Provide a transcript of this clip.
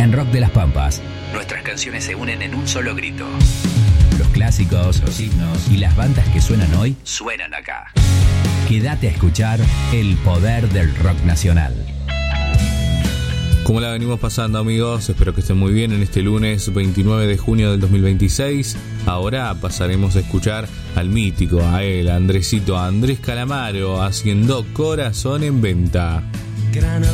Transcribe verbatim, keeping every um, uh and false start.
en Rock de las Pampas. Nuestras canciones se unen en un solo grito. Los clásicos, los himnos y las bandas que suenan hoy suenan acá. Quédate a escuchar el poder del rock nacional. ¿Cómo la venimos pasando, amigos? Espero que estén muy bien en este lunes veintinueve de junio del dos mil veintiséis. Ahora pasaremos a escuchar al mítico, a él, a Andresito, a Andrés Calamaro, haciendo Corazón en Venta. Gran